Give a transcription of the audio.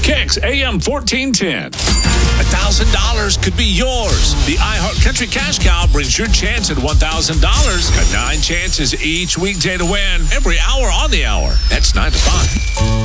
Kicks AM 1410. $1,000 could be yours. The iHeart Country Cash Cow brings your chance at $1,000. Got 9 chances each weekday to win every hour on the hour. That's 9 to 5.